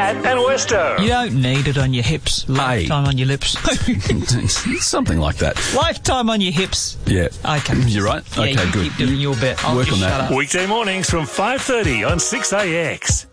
Matt and Westo. You don't need it on your hips. Lifetime on your lips. Something like that. Lifetime on your hips. Yeah. Okay. You're right? Yeah, okay, you good. keep doing your bit. I'll Work just on that. shut up. Weekday mornings from 5:30 on 6AX.